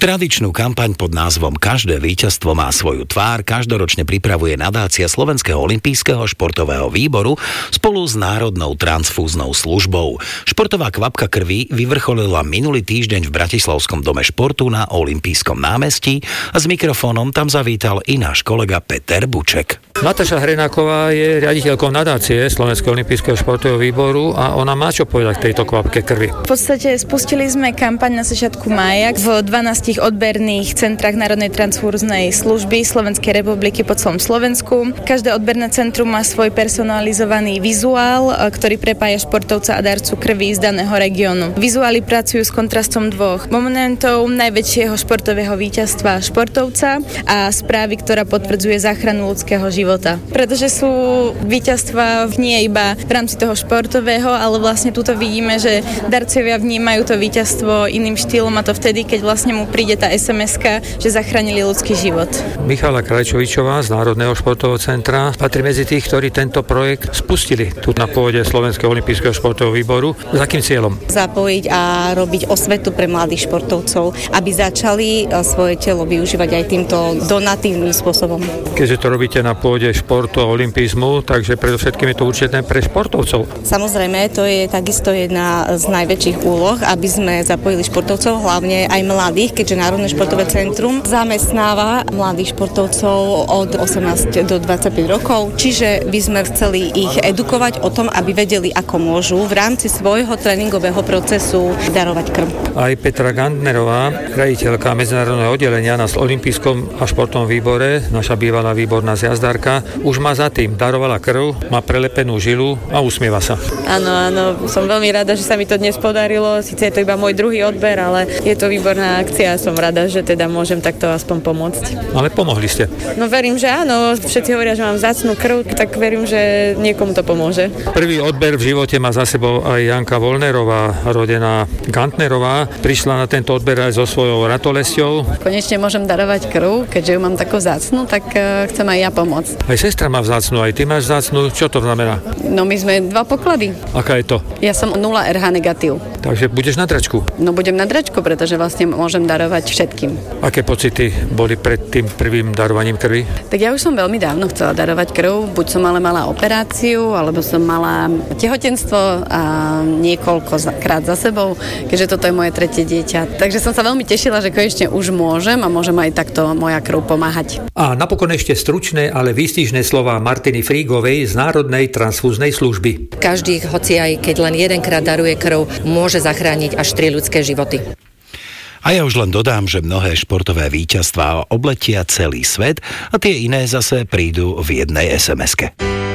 Tradičnú kampaň pod názvom Každé víťazstvo má svoju tvár každoročne pripravuje nadácia Slovenského olympijského športového výboru spolu s Národnou transfúznou službou. Športová kvapka krvi vyvrcholila minulý týždeň v Bratislavskom dome športu na Olympijskom námestí a s mikrofónom tam zavítal i náš kolega Peter Buček. Natáša Hrenáková je riaditeľkou nadácie Slovenského olympijského športového výboru a ona má čo povedať k tejto kvapke krvi. V podstate spustili sme kampaň na začiatku mája v 12 odberných centrách Národnej transfúznej služby Slovenskej republiky po celom Slovensku. Každé odberné centrum má svoj personalizovaný vizuál, ktorý prepája športovca a darcu krvi z daného regiónu. Vizuály pracujú s kontrastom dvoch momentov, najväčšieho športového víťazstva športovca a správy, ktorá potvrdzuje záchranu ľudského života. Pretože sú víťazstva nie iba v rámci toho športového, ale vlastne tuto vidíme, že darcovia vnímajú to víťazstvo iným štýlom a to vtedy, keď vlastne mu príde tá SMS-ka, že zachránili ľudský život. Michala Krajčovičová z Národného športového centra patrí medzi tých, ktorí tento projekt spustili tu na pôde Slovenského olympijského športového výboru. S akým cieľom? Zapojiť a robiť osvetu pre mladých športovcov, aby začali svoje telo využívať aj týmto donatívnym spôsobom. Keďže to robíte na pôde športu a olympizmu, takže predovšetkým je to určené pre športovcov. Samozrejme, to je takisto jedna z najväčších úloh, aby sme zapojili športovcov, hlavne aj mladých, keďže Národné športové centrum zamestnáva mladých športovcov od 18 do 25 rokov, čiže by sme chceli ich edukovať o tom, aby vedeli, ako môžu v rámci svojho tréningového procesu darovať krv. Aj Petra Gantnerová, riaditeľka medzinárodného oddelenia na olympijskom a športovom výbore, naša bývalá výborná zjazdárka, už má za tým, darovala krv, má prelepenú žilu a usmieva sa. Áno, som veľmi rada, že sa mi to dnes podarilo, síce je to iba môj druhý odber, ale je to výborná akcia. Som rada, že teda môžem takto aspoň pomôcť. Ale pomohli ste? No verím, že áno. Všetci hovoria, že mám vzácnu krv, tak verím, že niekomu to pomôže. Prvý odber v živote má za sebou aj Janka Vollnerová, rodená Gantnerová. Prišla na tento odber aj so svojou ratolesťou. Konečne môžem darovať krv, keďže ju mám takú vzácnu, tak chcem aj ja pomôcť. Aj sestra má vzácnu, aj ty máš vzácnu. Čo to znamená? No my sme 2 poklady. Aká je to? Ja som 0 RH negatív. Takže budeš na dračku? No budem na dračku, pretože vlastne môžem darovať všetkým. Aké pocity boli pred tým prvým darovaním krvi? Tak ja už som veľmi dávno chcela darovať krv. Buď som ale mala operáciu, alebo som mala tehotenstvo a niekoľkokrát za sebou, keďže toto je moje 3. dieťa. Takže som sa veľmi tešila, že konečne už môžem a môžem aj takto moja krv pomáhať. A napokon ešte stručné, ale výstižné slová Martiny Frígovej z Národnej transfúznej služby. Každý, hoci aj keď len jedenkrát daruje krv, môže zachrániť až 3 ľudské životy. A ja už len dodám, že mnohé športové víťazstvá obletia celý svet a tie iné zase prídu v jednej SMS-ke.